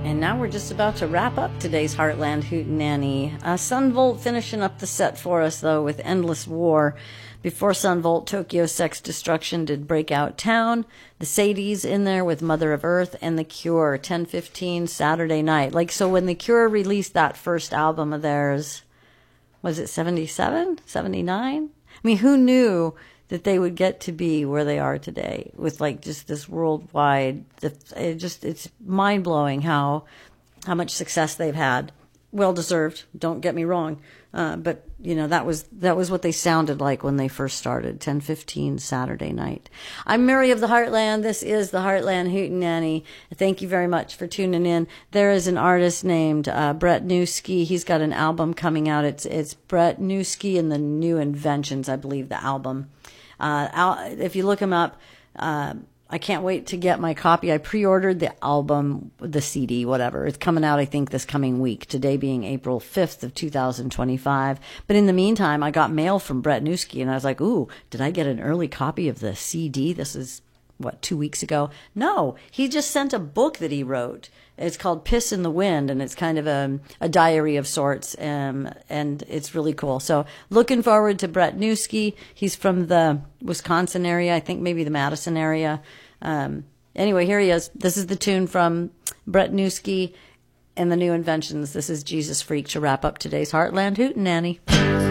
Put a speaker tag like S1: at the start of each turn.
S1: And now we're just about to wrap up today's Heartland Hootenanny. Sunvolt finishing up the set for us, though, with Endless War. Before Sunvolt, Tokyo Sex Destruction did Breakout Town. The Sadies in there with Mother of Earth, and The Cure, 10:15 Saturday night. Like, so when The Cure released that first album of theirs, was it 77? 79? I mean, who knew that they would get to be where they are today with like just this worldwide, it's mind blowing how much success they've had. Well deserved, don't get me wrong. But you know, that was what they sounded like when they first started, 10:15 Saturday night. I'm Mary of the Heartland. This is the Heartland Hootenanny. Thank you very much for tuning in. There is an artist named Brett Newski. He's got an album coming out. It's Brett Newski and the New Inventions, I believe, the album. If you look him up, I can't wait to get my copy. I pre-ordered the album, the CD, whatever. It's coming out, I think, this coming week, today being April 5th of 2025. But in the meantime, I got mail from Brett Newski, and I was like, ooh, did I get an early copy of the CD? This is, 2 weeks ago? No, he just sent a book that he wrote. It's called Piss in the Wind, and it's kind of a diary of sorts, and it's really cool. So looking forward to Brett Newski. He's from the Wisconsin area, I think maybe the Madison area. Anyway, here he is. This is the tune from Brett Newski and the New Inventions. This is Jesus Freak to wrap up today's Heartland Hootenanny.